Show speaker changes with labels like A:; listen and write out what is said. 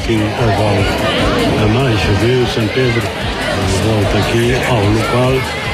A: aqui a volta. A Mancha, viu, São Pedro, volta aqui ao local.